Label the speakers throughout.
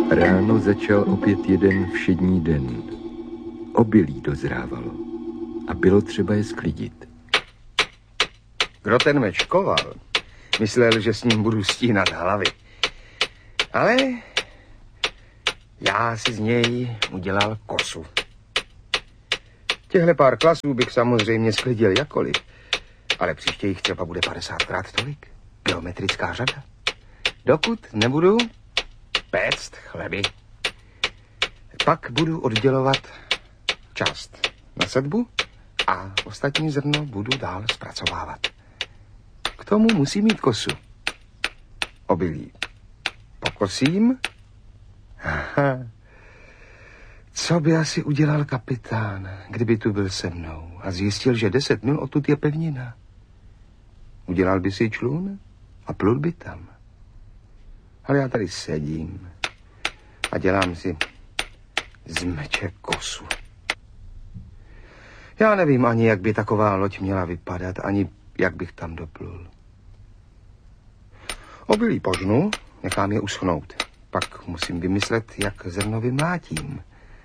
Speaker 1: Ráno začal opět jeden všední den. Obilí dozrávalo a bylo třeba je sklidit.
Speaker 2: Kdo ten meč koval, myslel, že s ním budu stínat hlavy. Ale já si z něj udělal kosu. Těhle pár klasů bych samozřejmě sklidil jakkoliv, ale příště jich třeba bude 50krát tolik. Geometrická řada. Dokud nebudu péct chleby. Pak budu oddělovat část na sedbu a ostatní zrno budu dál zpracovávat. K tomu musím mít kosu. Obilí pokosím. Aha. Co by asi udělal kapitán, kdyby tu byl se mnou a zjistil, že 10 mil odtud je pevnina? Udělal by si člun a plul by tam. Ale já tady sedím a dělám si z meče kosu. Já nevím ani, jak by taková loď měla vypadat, ani jak bych tam doplul. Obilí požnu, nechám je uschnout. Pak musím vymyslet, jak zrno vymlátím.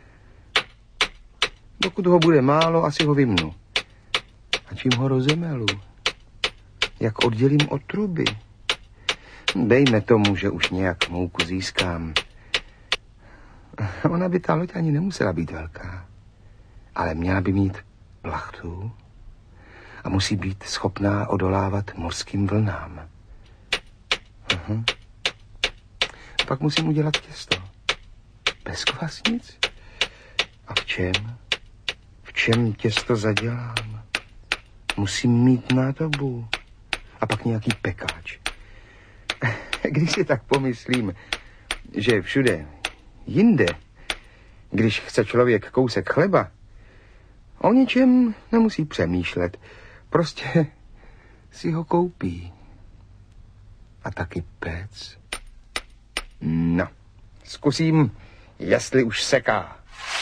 Speaker 2: Dokud ho bude málo, asi ho vymnu. A čím ho rozemelu? Jak oddělím od truby? Dejme tomu, že už nějak mouku získám. Ona by ta loď ani nemusela být velká. Ale měla by mít plachtu a musí být schopná odolávat mořským vlnám. Aha. Pak musím udělat těsto. Bez kvasnic? A v čem? V čem těsto zadělám? Musím mít nádobu. A pak nějaký pekáč. Když si tak pomyslím, že všude jinde, když chce člověk kousek chleba, o ničem nemusí přemýšlet. Prostě si ho koupí. A taky pec. No, zkusím, jestli už seká.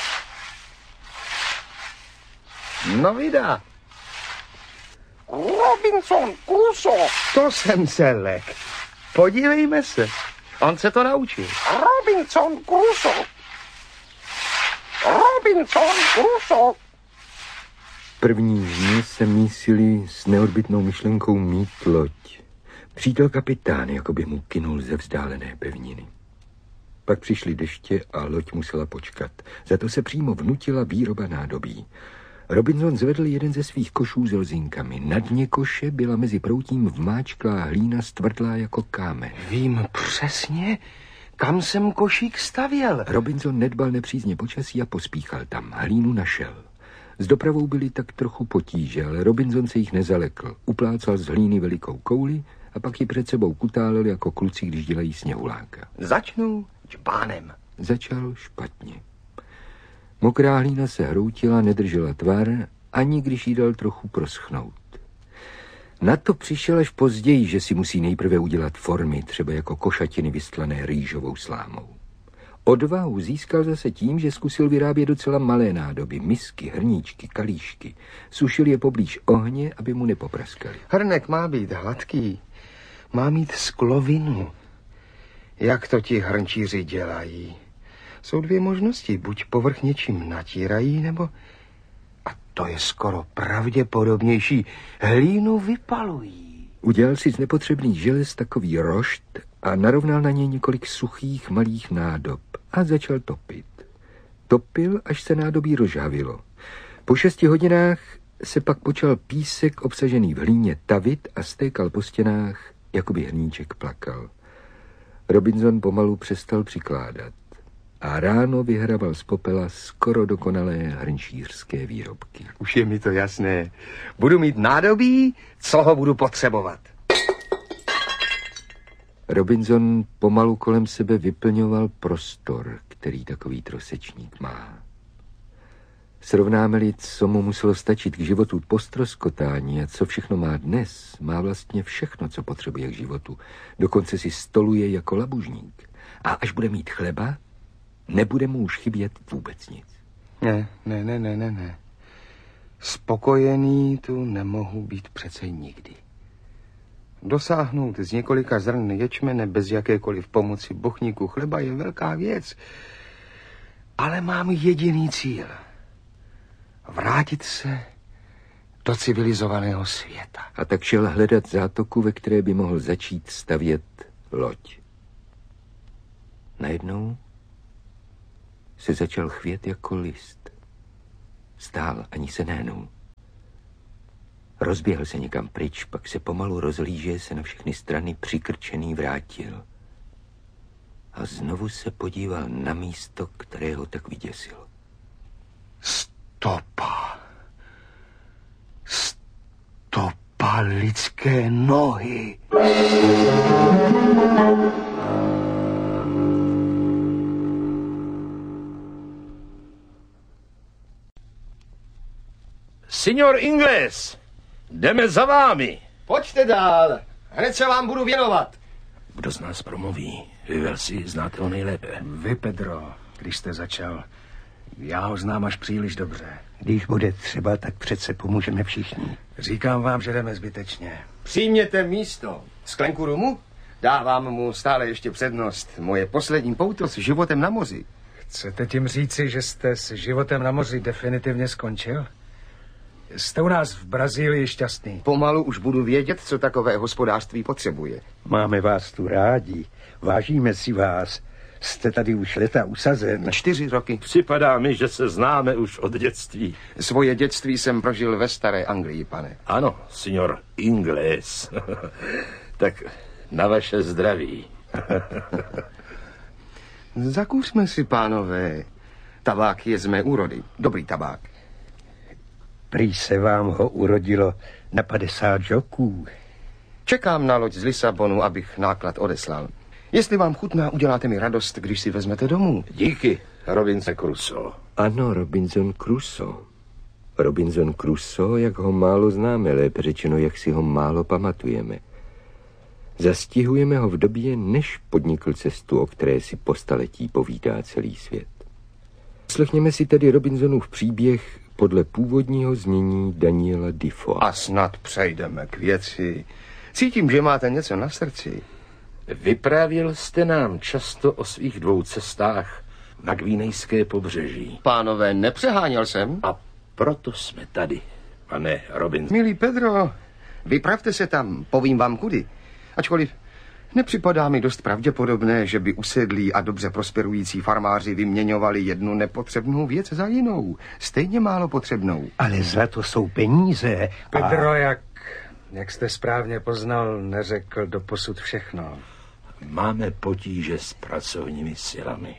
Speaker 2: No vydá.
Speaker 3: Robinson Crusoe.
Speaker 2: To jsem se lek. Podívejme se. On se to naučil.
Speaker 3: Robinson Crusoe. Robinson Crusoe.
Speaker 1: První dny se mísili s neodbytnou myšlenkou mít loď. Přítel kapitán jako by mu kynul ze vzdálené pevniny. Pak přišly deště a loď musela počkat. Za to se přímo vnutila výroba nádobí. Robinson zvedl jeden ze svých košů s lzinkami. Na dně koše byla mezi proutím vmáčklá hlína stvrdlá jako kámen.
Speaker 2: Vím přesně, kam jsem košík stavěl.
Speaker 1: Robinson nedbal nepřízně počasí a pospíchal tam. Hlínu našel. S dopravou byly tak trochu potíže, ale Robinson se jich nezalekl. Uplácal z hlíny velikou kouli a pak ji před sebou kutálel jako kluci, když dělají sněhuláka.
Speaker 2: Začnu čbánem.
Speaker 1: Začal špatně. Mokrá hlína se hroutila, nedržela tvar, ani když jí dal trochu proschnout. Na to přišel až později, že si musí nejprve udělat formy, třeba jako košatiny vystlané rýžovou slámou. Odvahu získal zase tím, že zkusil vyrábět docela malé nádoby, misky, hrníčky, kalíšky. Sušil je poblíž ohně, aby mu nepopraskali.
Speaker 2: Hrnek má být hladký, má mít sklovinu. Jak to ti hrnčíři dělají? Jsou dvě možnosti, buď povrch něčím natírají, nebo, a to je skoro pravděpodobnější, hlínu vypalují.
Speaker 1: Udělal si z nepotřebných želez takový rošt a narovnal na něj několik suchých malých nádob a začal topit. Topil, až se nádobí rozžhavilo. Po 6 hodinách se pak počal písek obsažený v hlíně tavit a stékal po stěnách, jako by hrníček plakal. Robinson pomalu přestal přikládat a ráno vyhrabal z popela skoro dokonalé hrnčířské výrobky.
Speaker 2: Už je mi to jasné. Budu mít nádobí, co ho budu potřebovat.
Speaker 1: Robinson pomalu kolem sebe vyplňoval prostor, který takový trosečník má. Srovnáme-li, co mu muselo stačit k životu po ztroskotání a co všechno má dnes, má vlastně všechno, co potřebuje k životu. Dokonce si stoluje jako labužník. A až bude mít chleba, nebude mu už chybět vůbec nic.
Speaker 2: Ne. Spokojený tu nemohu být přece nikdy. Dosáhnout z několika zrn ječmene bez jakékoliv pomoci bochníku chleba je velká věc. Ale mám jediný cíl. Vrátit se do civilizovaného světa.
Speaker 1: A tak šel hledat zátoku, ve které by mohl začít stavět loď. Najednou se začal chvět jako list. Stál, ani se nehnul. Rozběhl se někam pryč, pak se pomalu rozhlíže, se na všechny strany přikrčený vrátil. A znovu se podíval na místo, které ho tak vyděsilo.
Speaker 2: Stopa lidské nohy.
Speaker 4: Signor Ingles, jdeme za vámi.
Speaker 5: Pojďte dál, hned se vám budu věnovat.
Speaker 4: Kdo z nás promluví? Vy, Velsi, znáte ho nejlépe.
Speaker 6: Vy, Pedro, když jste začal. Já ho znám až příliš dobře.
Speaker 2: Když bude třeba, tak přece pomůžeme všichni.
Speaker 6: Říkám vám, že jdeme zbytečně.
Speaker 5: Přijměte místo. Sklenku rumu? Dávám mu stále ještě přednost. Moje poslední pouto s životem na moři.
Speaker 6: Chcete tím říci, že jste s životem na moři definitivně skončil? Jste u nás v Brazílii šťastný.
Speaker 5: Pomalu už budu vědět, co takové hospodářství potřebuje.
Speaker 7: Máme vás tu rádi. Vážíme si vás. Jste tady už leta usazen.
Speaker 5: 4 roky.
Speaker 4: Připadá mi, že se známe už od dětství.
Speaker 5: Svoje dětství jsem prožil ve staré Anglii, pane.
Speaker 4: Ano, signor Ingles. Tak na vaše zdraví.
Speaker 5: Zakouřme si, pánové. Tabák je z mé úrody. Dobrý tabák.
Speaker 7: Prý se vám ho urodilo na 50 žoků.
Speaker 5: Čekám na loď z Lisabonu, abych náklad odeslal. Jestli vám chutná, uděláte mi radost, když si vezmete domů.
Speaker 4: Díky, Robinson Crusoe.
Speaker 1: Ano, Robinson Crusoe. Robinson Crusoe, jak ho málo známe, lépe řečeno, jak si ho málo pamatujeme. Zastihujeme ho v době, než podnikl cestu, o které si po staletí povídá celý svět. Slechněme si tedy Robinsonův příběh podle původního znění Daniela Defoe.
Speaker 5: A snad přejdeme k věci. Cítím, že máte něco na srdci.
Speaker 4: Vyprávěl jste nám často o svých 2 cestách na Gvinejské pobřeží.
Speaker 5: Pánové, nepřeháněl jsem.
Speaker 4: A proto jsme tady, pane Robinson.
Speaker 5: Milý Pedro, vypravte se tam, povím vám kudy. Ačkoliv nepřipadá mi dost pravděpodobné, že by usedlí a dobře prosperující farmáři vyměňovali jednu nepotřebnou věc za jinou. Stejně málo potřebnou.
Speaker 7: Ale zlato jsou peníze.
Speaker 6: Pedro, jak jste správně poznal, neřekl doposud všechno.
Speaker 4: Máme potíže s pracovními silami.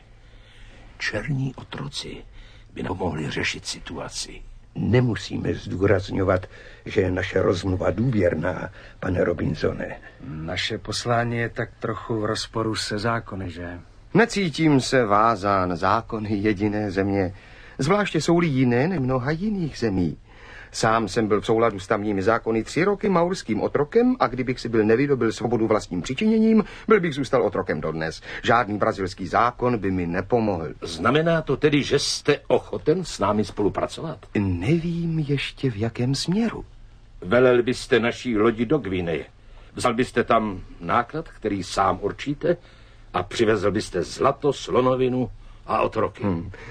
Speaker 4: Černí otroci by nám mohli řešit situaci.
Speaker 7: Nemusíme zdůrazňovat, že je naše rozmluva důvěrná, pane Robinsone.
Speaker 6: Naše poslání je tak trochu v rozporu se zákony, že?
Speaker 5: Necítím se vázán zákony jediné země, zvláště jsou-li jiné než mnoha jiných zemí. Sám jsem byl v souladu s tamními zákony 3 roky maurským otrokem a kdybych si byl nevydobil svobodu vlastním přičiněním, byl bych zůstal otrokem dodnes. Žádný brazilský zákon by mi nepomohl.
Speaker 4: Znamená to tedy, že jste ochoten s námi spolupracovat?
Speaker 5: Nevím ještě v jakém směru.
Speaker 4: Velel byste naší lodi do Gvineje. Vzal byste tam náklad, který sám určíte, a přivezl byste zlato, slonovinu a otroky.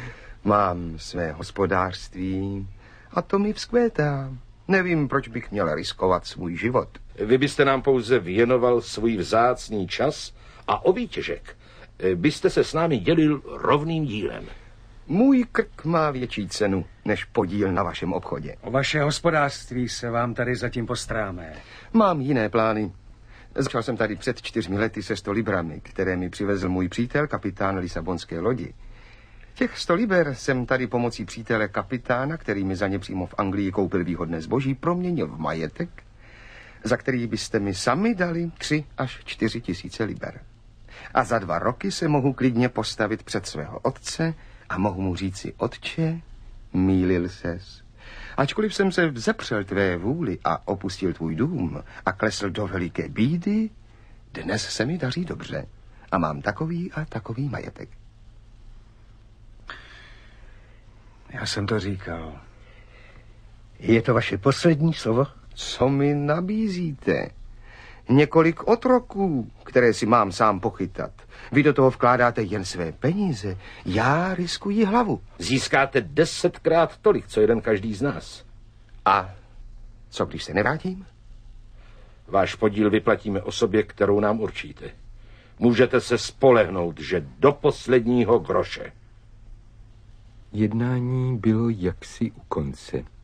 Speaker 5: Mám své hospodářství a to mi vzkvétá. Nevím, proč bych měl riskovat svůj život.
Speaker 4: Vy byste nám pouze věnoval svůj vzácný čas a o výtěžek byste se s námi dělil rovným dílem.
Speaker 5: Můj krk má větší cenu než podíl na vašem obchodě.
Speaker 6: O vaše hospodářství se vám tady zatím postaráme.
Speaker 5: Mám jiné plány. Začal jsem tady před 4 lety se 100 librami, které mi přivezl můj přítel, kapitán lisabonské lodi. Těch 100 liber jsem tady pomocí přítele kapitána, který mi za ně přímo v Anglii koupil výhodné zboží, proměnil v majetek, za který byste mi sami dali 3 až 4 tisíce liber. A za 2 roky se mohu klidně postavit před svého otce a mohu mu říci: otče, mýlil ses. Ačkoliv jsem se vzepřel tvé vůli a opustil tvůj dům a klesl do veliké bídy, dnes se mi daří dobře a mám takový a takový majetek.
Speaker 6: Já jsem to říkal.
Speaker 7: Je to vaše poslední slovo?
Speaker 5: Co mi nabízíte? několik otroků, které si mám sám pochytat. Vy do toho vkládáte jen své peníze. Já riskuji hlavu.
Speaker 4: Získáte 10krát tolik, co jeden každý z nás.
Speaker 5: A co, když se nevrátím?
Speaker 4: Váš podíl vyplatíme osobě, kterou nám určíte. Můžete se spolehnout, že do posledního groše.
Speaker 1: Jednání bylo jaksi u konce.